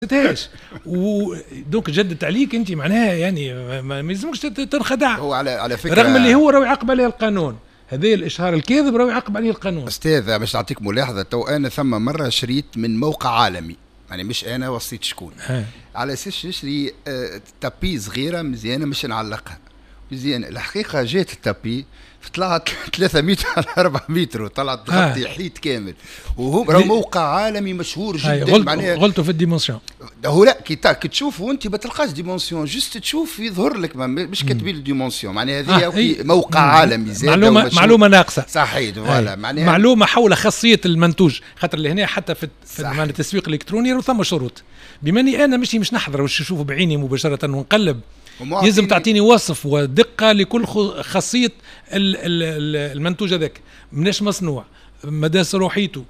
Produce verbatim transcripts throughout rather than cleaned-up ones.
تاش ودونك جدت عليك انت معناها يعني ما يلزمكش تنخدع. هو على على فكره رغم اللي هو راهو يعاقب عليه القانون، هذا الاشهار الكاذب راهو يعاقب عليه القانون. استاذ باش نعطيك ملاحظه، تو انا ثم مره شريت من موقع عالمي، يعني مش انا وصيت شكون ها. على اساس نشري آه تابي صغيره مزيانه مش نعلقها مزيان. الحقيقه جات التابي طلعت ثلاثة متر على أربعة متر وطلعت تغطي حيط كامل، وهو راهو موقع عالمي مشهور جدا. معناها غلطوا في الديمونسيون. هو لا كي كي تشوف وانت ما تلقاش ديمونسيون، جست تشوف يظهر لك مش كاتبين الديمونسيون. معناها هذه آه موقع مم. عالمي زاد معلومه معلومه ناقصه. صحيح فوالا. معناها معلومه حول خاصيه المنتوج، خاطر اللي هنا حتى في, في معناها التسويق الالكتروني ثم شروط. بما اني انا مش مش نحضر واش نشوفه بعيني مباشره ونقلب، يلزم تعطيني وصف ودقه لكل خاصيه المنتوج هذاك، مناش مصنوع، مدى صلاحيته،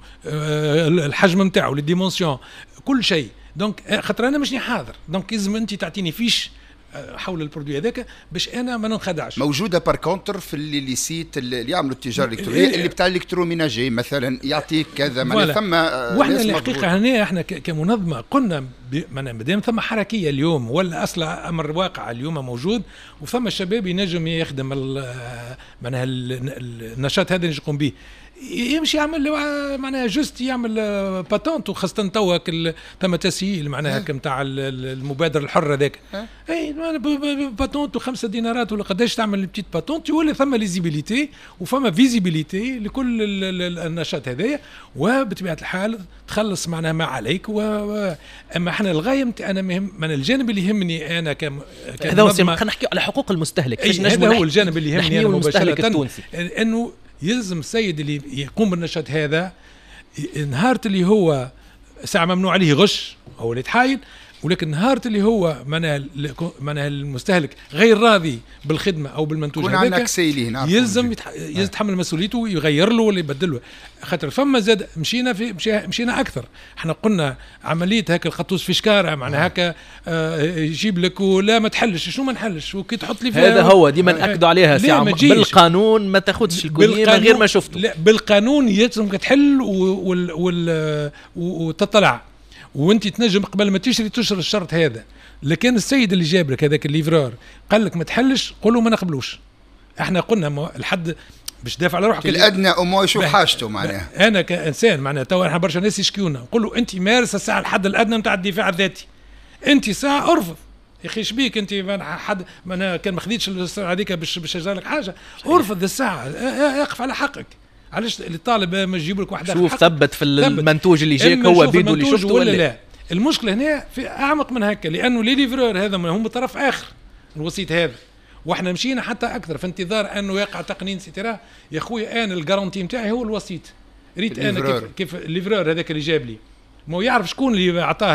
الحجم نتاعو، الديمونسيون، كل شيء. دونك خاطر انا مش حاضر، دونك لازم انت تعطيني فيش حول البرودوي هذاك باش انا ما ننخدعش. موجوده بار كونتر في اللي سيت اللي يعملوا التجاره الالكترونيه اللي بتاع الالكتروميناجي مثلا يعطيك كذا. ما ثم واحنا الحقيقه هنا احنا كمنظمه قلنا مادام ثم حركيه اليوم ولا اصلا امر واقع اليوم موجود، وثم الشباب ينجم يخدم معناها النشاط هذا اللي يقوم به، يمشي يعمل معناها جست يعمل باتونت. وخاصة توا ثم تسهيل معناها هكا نتاع المبادرة الحرة ذاك، اي باتونت وخمسة دينارات ولا قداش تعمل البتيت باتونت، يولي ثم ليزيبيليتي وفما فيزيبيليتي لكل النشاط هذايا، وبطبيعة الحال تخلص معناها ما عليك. و... اما احنا الغاية انا مهم من الجانب اللي يهمني انا كم هذا هو. خلينا نحكي على حقوق المستهلك. هذا هو الجانب اللي يهمني انا مباشرة، انه يلزم السيد اللي يقوم بالنشاط هذا نهار اللي هو ساعة ممنوع عليه غش أو يتحايل، ولكن نهار اللي هو معناها المستهلك غير راضي بالخدمه او بالمنتوج هذاك يلزم يتح... يتحمل مسؤوليته ويغير له ولا يبدل له. خاطر فما زاد مشينا في مشينا اكثر. احنا قلنا عمليه هكا الخطوش في شكاره معناها هكا آه يجيب لك ولا ما تحلش شنو ما نحلش وكي تحط لي هذا هو ديما ناكدوا عليها سي عم بالقانون ما تاخذش الكليه من غير ما شفته. لا بالقانون يلزمك تحل وال... وال... وتطلع وانت تنجم قبل ما تشري تشري الشرط هذا. لكن السيد اللي جاب لك هذاك الليفرار قال لك ما تحلش قول له ما نقبلوش. احنا قلنا الحد باش تدافع على روحك الادنى وما يشوف حاجته معناها. انا كانسان معناها تو احنا برشا ناس يشكيونا نقول له انت مارس الساعه الحد الادنى نتاع الدفاع الذاتي. انت ساعه ارفض يا اخي شبيك انت حد ما كان ما خديتش الساعه هذيك باش باش يجر لك حاجه. ارفض الساعه اقف على حقك. علاش اللي طالب ما يجيب لك واحده شوف ثبت في المنتوج اللي جاك هو بيدو اللي شفته ولا لا. المشكله هنا في اعمق من هكا لانه لي ليفرور هذا هم طرف اخر الوسيط هذا. واحنا مشينا حتى اكثر في انتظار انه يقع تقنين سيترا. يا خويا انا الجارونتي نتاعي هو الوسيط. ريت انا كيف كيف الليفرور هذاك اللي جاب لي ما يعرف شكون اللي اعطاه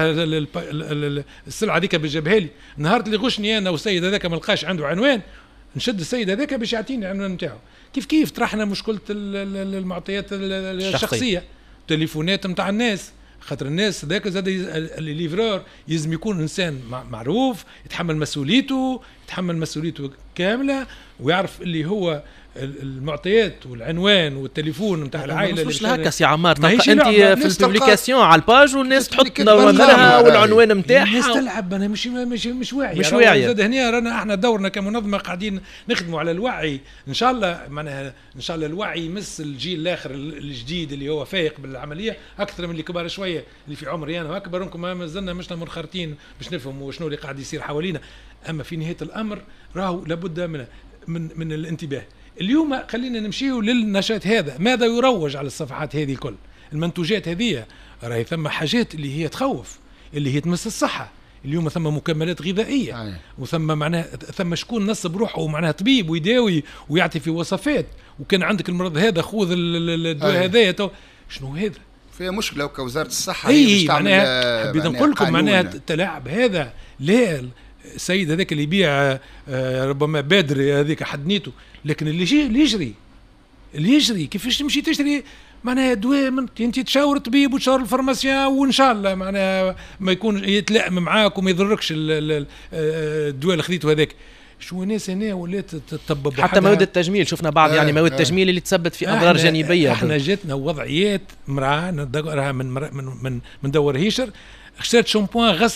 السلعه هذيك باش جابها لي. نهار اللي غشني انا والسيد هذاك ما لقاش عنده عنوان نشد السيد هذاك باش يعطيني العنوان نتاعو. كيف كيف طرحنا مشكله المعطيات الشخصيه التليفونات نتاع الناس. خاطر الناس ذاك زاد الليفرور يلزم يكون انسان معروف يتحمل مسؤوليته يتحمل مسؤوليته كامله ويعرف اللي هو المعطيات والعنوان والتليفون نتاع العائله. مش هكا سي عمار تلقى انت في البوبليكاسيون على الباج والناس تحط نمرها والعنوان نتاعها. الناس تلعب انا مش مش مش واعيه مش واعيه. زاد هنا رانا احنا دورنا كمنظمه قاعدين نخدموا على الوعي. ان شاء الله معناها ان شاء الله الوعي يمس الجيل الاخر الجديد اللي هو فايق بالعمليه اكثر من اللي كبار شويه اللي في عمري انا واكبر منكم. ما زلنا مشنا منخرطين باش نفهموا شنو اللي قاعد يصير حوالينا. اما في نهايه الامر راهو لابد من من من الانتباه. اليوم خلينا نمشيو للنشاط هذا. ماذا يروج على الصفحات هذه الكل؟ المنتوجات هذه راهي ثم حاجات اللي هي تخوف اللي هي تمس الصحة. اليوم ثم مكملات غذائية آه. وثم معناها ثم شكون نصب روحه معناها طبيب ويداوي ويعطي في وصفات وكان عندك المرض هذا خذ الدواء هذايا آه. شنو هذا؟ فيها مشكلة وكوزارة الصحة اي معناها حبيت نقول لكم معناها التلاعب هذا. لا السيد هذاك اللي يبيع ربما بادر هذيك حد نيته لكن اللي يجي اللي يجري اللي يجري كيفاش تمشي تشتري معناها دواء من انت تشاور طبيب وتشاور الفارماسيان وان شاء الله معناها ما يكون يتلائم معاك وما يضركش الدواء اللي خذيته هذاك. شو ناس هنا ولات تطبب حتى مواد التجميل شفنا بعض آه يعني مواد التجميل آه اللي تسبب في اضرار جانبيه. احنا جاتنا وضعيات مراه ندورها من من من, من دور هيشر اشتريت شامبوان غسل